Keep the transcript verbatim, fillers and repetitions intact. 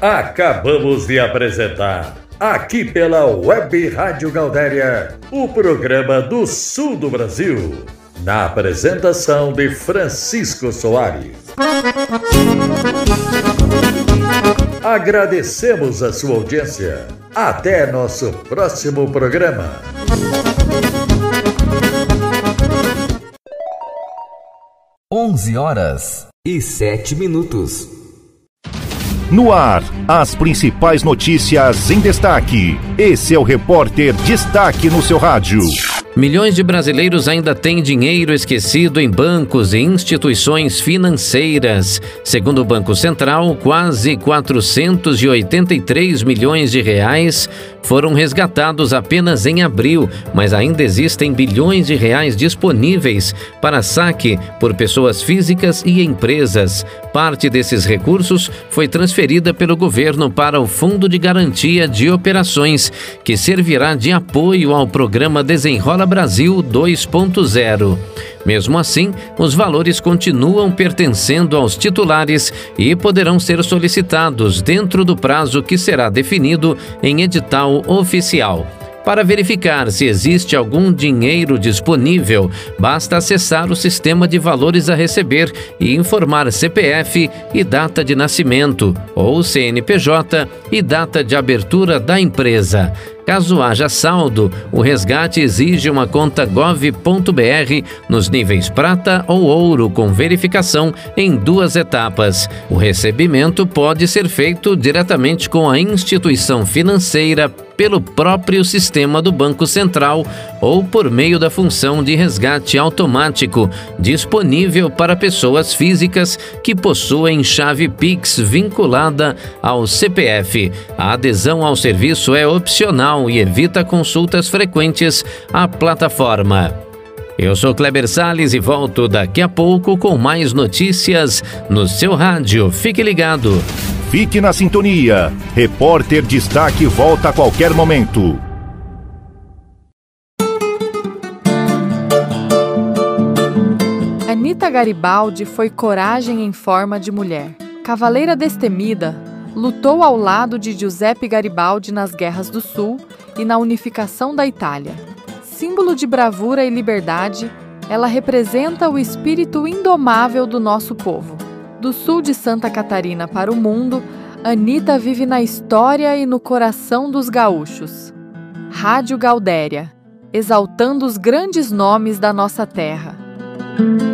Acabamos de apresentar, aqui pela Web Rádio Gaudéria, o programa do Sul do Brasil, na apresentação de Francisco Soares. Agradecemos a sua audiência. Até nosso próximo programa. onze horas e sete minutos. No ar, as principais notícias em destaque. Esse é o Repórter Destaque no seu rádio. Milhões de brasileiros ainda têm dinheiro esquecido em bancos e instituições financeiras. Segundo o Banco Central, quase quatrocentos e oitenta e três milhões de reais foram resgatados apenas em abril, mas ainda existem bilhões de reais disponíveis para saque por pessoas físicas e empresas. Parte desses recursos foi transferida pelo governo para o Fundo de Garantia de Operações, que servirá de apoio ao programa Desenrola Brasil dois ponto zero. Mesmo assim, os valores continuam pertencendo aos titulares e poderão ser solicitados dentro do prazo que será definido em edital oficial. Para verificar se existe algum dinheiro disponível, basta acessar o sistema de valores a receber e informar C P F e data de nascimento, ou C N P J e data de abertura da empresa. Caso haja saldo, o resgate exige uma conta gov ponto br nos níveis prata ou ouro, com verificação em duas etapas. O recebimento pode ser feito diretamente com a instituição financeira, pelo próprio sistema do Banco Central ou por meio da função de resgate automático, disponível para pessoas físicas que possuem chave Pix vinculada ao C P F. A adesão ao serviço é opcional e evita consultas frequentes à plataforma. Eu sou Kleber Salles e volto daqui a pouco com mais notícias no seu rádio. Fique ligado. Fique na sintonia. Repórter Destaque volta a qualquer momento. Anita Garibaldi foi coragem em forma de mulher. Cavaleira destemida, lutou ao lado de Giuseppe Garibaldi nas Guerras do Sul e na unificação da Itália. Símbolo de bravura e liberdade, ela representa o espírito indomável do nosso povo. Do sul de Santa Catarina para o mundo, Anita vive na história e no coração dos gaúchos. Rádio Gaudéria, exaltando os grandes nomes da nossa terra.